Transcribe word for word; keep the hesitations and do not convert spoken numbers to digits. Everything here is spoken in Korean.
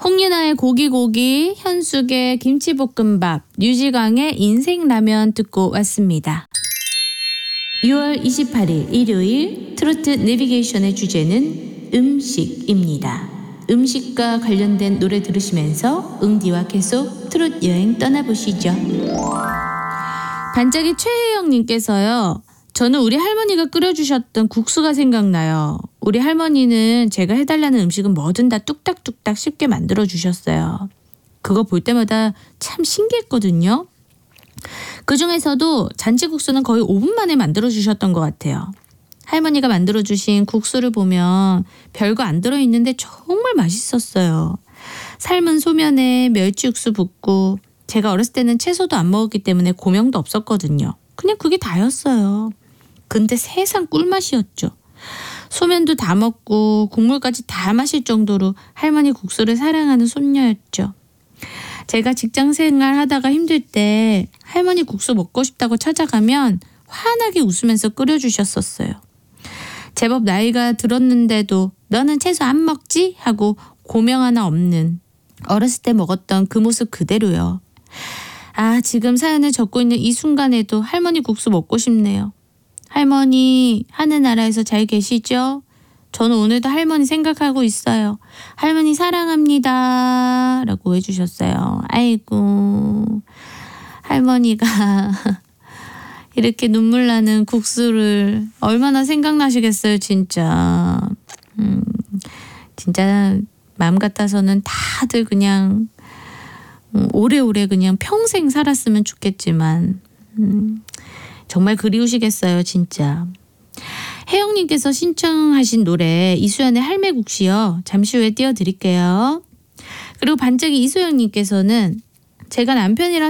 홍윤아의 고기고기, 현숙의 김치볶음밥, 류지강의 인생라면 듣고 왔습니다. 유월 이십팔일 일요일 트로트 내비게이션의 주제는 음식입니다. 음식과 관련된 노래 들으시면서 응디와 계속 트롯 여행 떠나보시죠. 반짝이 최혜영님께서요. 저는 우리 할머니가 끓여주셨던 국수가 생각나요. 우리 할머니는 제가 해달라는 음식은 뭐든 다 뚝딱뚝딱 쉽게 만들어주셨어요. 그거 볼 때마다 참 신기했거든요. 그중에서도 잔치국수는 거의 오 분 만에 만들어주셨던 것 같아요. 할머니가 만들어주신 국수를 보면 별거 안 들어있는데 정말 맛있었어요. 삶은 소면에 멸치 육수 붓고 제가 어렸을 때는 채소도 안 먹었기 때문에 고명도 없었거든요. 그냥 그게 다였어요. 근데 세상 꿀맛이었죠. 소면도 다 먹고 국물까지 다 마실 정도로 할머니 국수를 사랑하는 손녀였죠. 제가 직장생활 하다가 힘들 때 할머니 국수 먹고 싶다고 찾아가면 환하게 웃으면서 끓여주셨었어요. 제법 나이가 들었는데도 너는 채소 안 먹지? 하고 고명 하나 없는 어렸을 때 먹었던 그 모습 그대로요. 아, 지금 사연을 적고 있는 이 순간에도 할머니 국수 먹고 싶네요. 할머니 하늘나라에서 잘 계시죠? 저는 오늘도 할머니 생각하고 있어요. 할머니 사랑합니다 라고 해주셨어요. 아이고, 할머니가 이렇게 눈물 나는 국수를 얼마나 생각나시겠어요, 진짜. 음, 진짜 마음 같아서는 다들 그냥 음, 오래오래 그냥 평생 살았으면 좋겠지만 음, 정말 그리우시겠어요, 진짜. 혜영님께서 신청하신 노래 이수연의 할매국시요. 잠시 후에 띄워드릴게요. 그리고 반짝이 이소영님께서는 제가 남편이랑